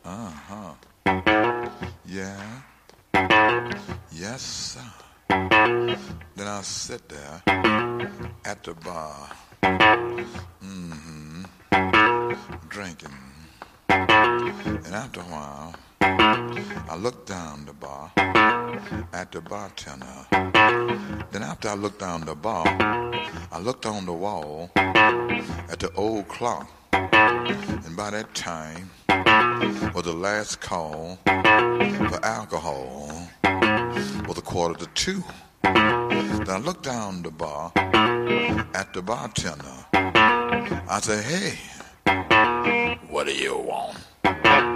Uh-huh. Yeah. Yes, sir. Then I sit there at the bar, mm-hmm, drinking. And after a while, I looked down the bar at the bartender. Then after I looked down the bar, I looked on the wall at the old clock. And by that time was the last call for alcohol was 1:45. Then I looked down the bar at the bartender. I said, hey, what do you want?